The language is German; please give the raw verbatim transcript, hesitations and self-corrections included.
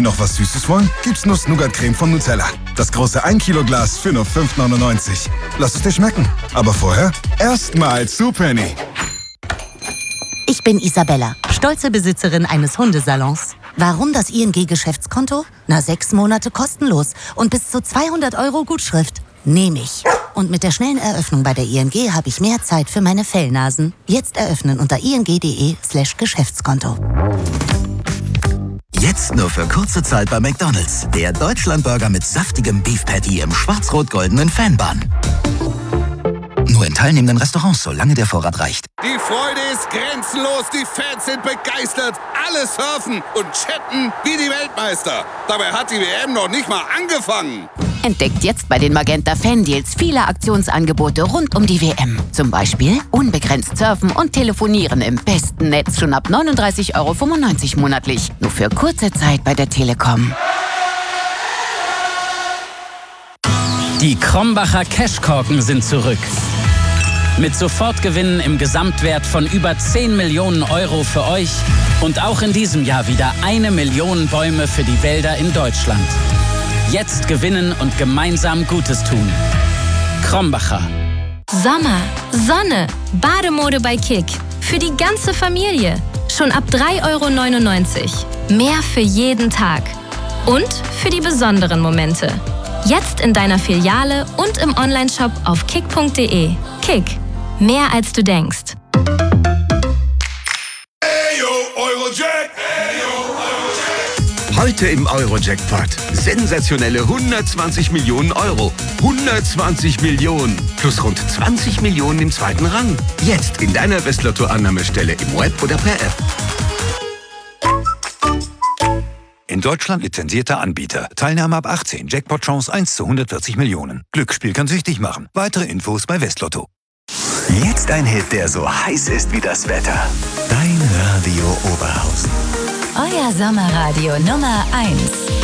noch was Süßes wollen? Gibt's Nuss-Nougat-Creme von Nutella. Das große ein Kilo Glas für nur fünf neunundneunzig. Lass es dir schmecken. Aber vorher erstmal zu Penny. Ich bin Isabella, stolze Besitzerin eines Hundesalons. Warum das I N G-Geschäftskonto? Na, sechs Monate kostenlos und bis zu zweihundert Euro Gutschrift. Nehme ich. Und mit der schnellen Eröffnung bei der I N G habe ich mehr Zeit für meine Fellnasen. Jetzt eröffnen unter ing.de slash Geschäftskonto. Jetzt nur für kurze Zeit bei McDonald's. Der Deutschlandburger mit saftigem Beef Patty im schwarz-rot-goldenen Fanbun. Nur in teilnehmenden Restaurants, solange der Vorrat reicht. Die Freude ist grenzenlos, die Fans sind begeistert. Alle surfen und chatten wie die Weltmeister. Dabei hat die W M noch nicht mal angefangen. Entdeckt jetzt bei den Magenta Fan-Deals viele Aktionsangebote rund um die W M. Zum Beispiel unbegrenzt surfen und telefonieren im besten Netz schon ab neununddreißig Euro fünfundneunzig monatlich. Nur für kurze Zeit bei der Telekom. Die Krombacher Cashkorken sind zurück. Mit Sofortgewinnen im Gesamtwert von über zehn Millionen Euro für euch und auch in diesem Jahr wieder eine Million Bäume für die Wälder in Deutschland. Jetzt gewinnen und gemeinsam Gutes tun. Krombacher. Sommer, Sonne, Bademode bei Kick. Für die ganze Familie. Schon ab drei Euro neunundneunzig. Mehr für jeden Tag. Und für die besonderen Momente. Jetzt in deiner Filiale und im Onlineshop auf kick punkt de. Kick. Mehr als du denkst. Eyo, Eurojack! Eyo, Eurojack! Heute im Eurojackpot. Sensationelle hundertzwanzig Millionen Euro. hundertzwanzig Millionen. Plus rund zwanzig Millionen im zweiten Rang. Jetzt in deiner Westlotto-Annahmestelle im Web oder per App. In Deutschland lizenzierter Anbieter. Teilnahme ab achtzehn. Jackpot-Chance eins zu hundertvierzig Millionen. Glücksspiel kann süchtig machen. Weitere Infos bei Westlotto. Jetzt ein Hit, der so heiß ist wie das Wetter. Dein Radio Oberhausen. Euer Sommerradio Nummer eins.